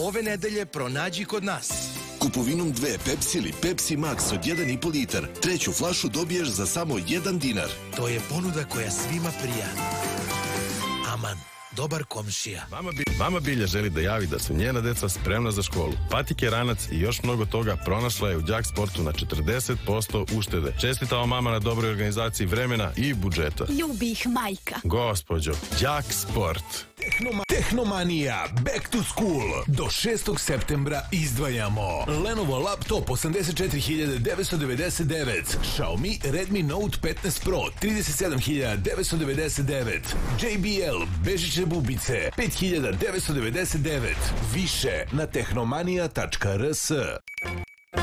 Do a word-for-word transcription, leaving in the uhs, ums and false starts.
ove nedelje pronađi kod nas. Kupovinom dve Pepsi ili Pepsi Max od jedan i po litar, treću flašu dobiješ za samo jedan dinar. To je ponuda koja svima prija. Aman, dobar komšija. Mama, bi, mama Bilja želi da javi da su njena deca spremna za školu. Patike, ranac i još mnogo toga pronašla je u Đak Sportu na četrdeset posto uštede. Čestitao mama na dobroj organizaciji vremena i budžeta. Ljubi ih majka. Gospođo, Đak Sport. Tehnoma, Tehnomanija Back to School. Do šestog septembra izdvajamo Lenovo laptop osamdeset četiri hiljade devetsto devedeset devet, Xiaomi Redmi Note petnaest Pro trideset sedam hiljada devetsto devedeset devet, J B L bežične bubice pet hiljada devetsto devedeset devet. Više na tehnomanija tačka r s.